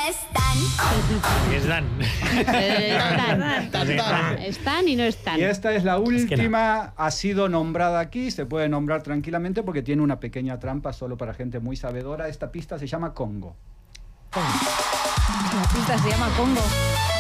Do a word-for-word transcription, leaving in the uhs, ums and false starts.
están. Están. Eh, están. Tan, tan. Están y no están. Y esta es la Es que última, ha sido nombrada aquí, se puede nombrar tranquilamente porque tiene una pequeña trampa solo para gente muy sabedora. Esta pista se llama Congo. La pista se llama Congo.